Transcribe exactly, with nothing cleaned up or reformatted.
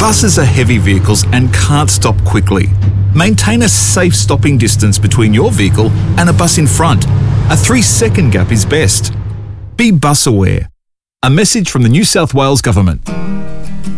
Buses are heavy vehicles and can't stop quickly. Maintain a safe stopping distance between your vehicle and a bus in front. A three-second gap is best. Be bus aware. A message from the New South Wales Government.